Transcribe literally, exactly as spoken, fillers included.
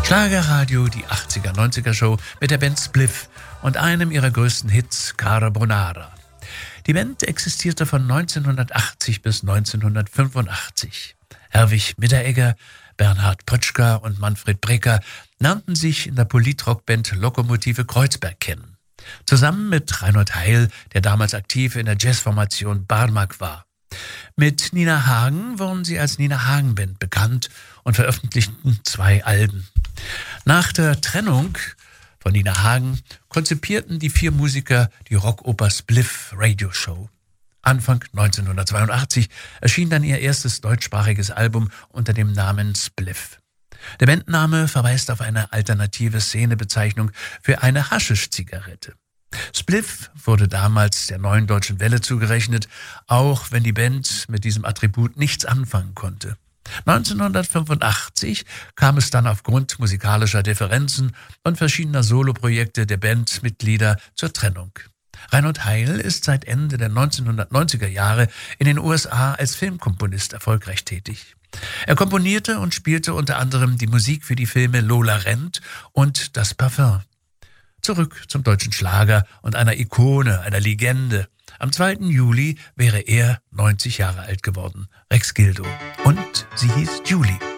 Schlagerradio, die achtziger, neunziger Show mit der Band Spliff und einem ihrer größten Hits, Carbonara. Die Band existierte von neunzehnhundertachtzig bis neunzehnhundertfünfundachtzig. Herwig Mitteregger, Bernhard Pötschka und Manfred Breker lernten sich in der Politrock-Band Lokomotive Kreuzberg kennen. Zusammen mit Reinhold Heil, der damals aktiv in der Jazzformation Barmak war. Mit Nina Hagen wurden sie als Nina Hagen Band bekannt und veröffentlichten zwei Alben. Nach der Trennung von Nina Hagen konzipierten die vier Musiker die Rockoper Spliff Radio Show. Anfang neunzehnhundertzweiundachtzig erschien dann ihr erstes deutschsprachiges Album unter dem Namen Spliff. Der Bandname verweist auf eine alternative Szenebezeichnung für eine Haschisch-Zigarette. Spliff wurde damals der Neuen Deutschen Welle zugerechnet, auch wenn die Band mit diesem Attribut nichts anfangen konnte. neunzehnhundertfünfundachtzig kam es dann aufgrund musikalischer Differenzen und verschiedener Soloprojekte der Bandmitglieder zur Trennung. Reinhold Heil ist seit Ende der neunzehnhundertneunziger Jahre in den U S A als Filmkomponist erfolgreich tätig. Er komponierte und spielte unter anderem die Musik für die Filme Lola rennt und Das Parfum. Zurück zum deutschen Schlager und einer Ikone, einer Legende. Am zweiten Juli wäre er neunzig Jahre alt geworden. Rex Gildo. Und sie hieß Julie.